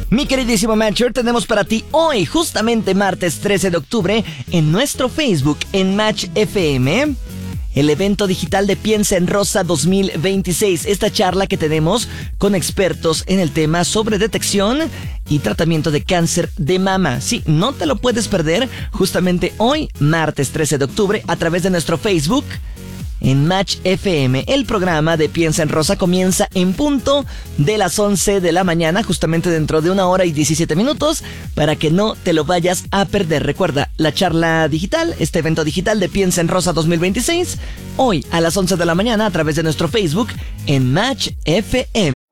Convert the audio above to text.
Mi queridísimo Matcher, tenemos para ti hoy, justamente martes 13 de octubre, en nuestro Facebook, en Match FM, el evento digital de Piensa en Rosa 2026. Esta charla que tenemos con expertos en el tema sobre detección y tratamiento de cáncer de mama. Sí, no te lo puedes perder justamente hoy, martes 13 de octubre, a través de nuestro Facebook, en Match FM. El programa de Piensa en Rosa comienza en punto de las 11 de la mañana, justamente dentro de 1 hora y 17 minutos, para que no te lo vayas a perder. Recuerda, la charla digital, este evento digital de Piensa en Rosa 2026, hoy a las 11 de la mañana a través de nuestro Facebook en Match FM.